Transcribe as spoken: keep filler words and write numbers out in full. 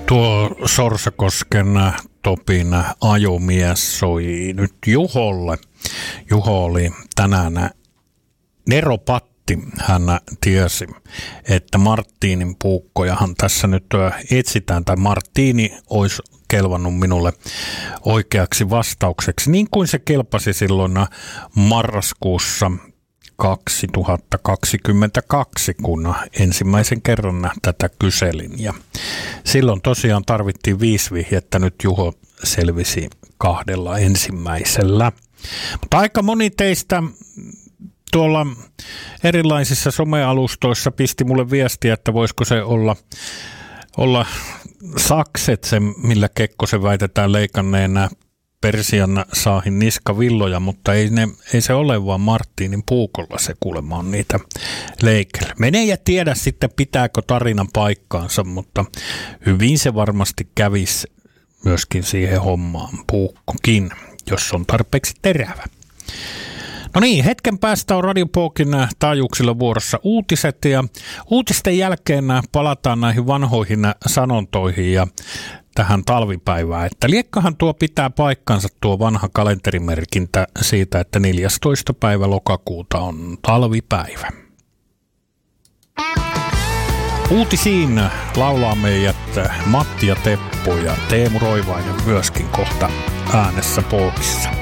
Tuo Sorsakosken Topin ajomies soi nyt Juholle. Juho oli tänään neropatti. Hän tiesi, että Marttiinin puukkojahan tässä nyt etsitään, tai Marttiini olisi kelvannut minulle oikeaksi vastaukseksi, niin kuin se kelpasi silloin marraskuussa kaksituhattakaksikymmentäkaksi, kun ensimmäisen kerran tätä kyselin. Ja silloin tosiaan tarvittiin viisi vihjettä, nyt Juho selvisi kahdella ensimmäisellä. Mutta aika moni teistä tuolla erilaisissa somealustoissa pisti mulle viestiä, että voisiko se olla, olla sakset, se millä Kekkosen väitetään leikanneen Persian saahin niskavilloja, mutta ei, ne, ei se ole vaan Marttiinin puukolla se kuulemma on niitä leikellä. Mene ja tiedä sitten pitääkö tarinan paikkaansa, mutta hyvin se varmasti kävisi myöskin siihen hommaan puukkokin, jos on tarpeeksi terävä. No niin, hetken päästä on Radio Pookin taajuuksilla vuorossa uutiset ja uutisten jälkeen palataan näihin vanhoihin sanontoihin ja tähän talvipäivään, että liekkahan tuo pitää paikkansa tuo vanha kalenterimerkintä siitä, että neljästoista päivä lokakuuta on talvipäivä. Uutisiin laulaa meidät Matti ja Teppo ja Teemu Roivainen myöskin kohta äänessä Pookissa.